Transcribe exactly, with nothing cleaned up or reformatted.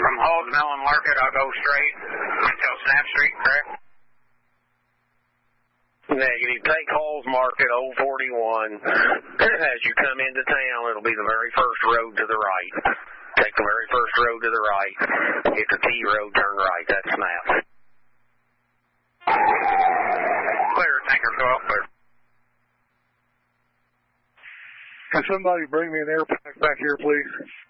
From Halls Melon Market, I'll go straight until Snap Street, correct? Negative. Take Halls Market, Old forty-one. As you come into town, it'll be the very first road to the right. Take the very first road to the right. Hit the T road, turn right. That's Snap. Clear, tanker twelve, clear. Can somebody bring me an air pack back here, please?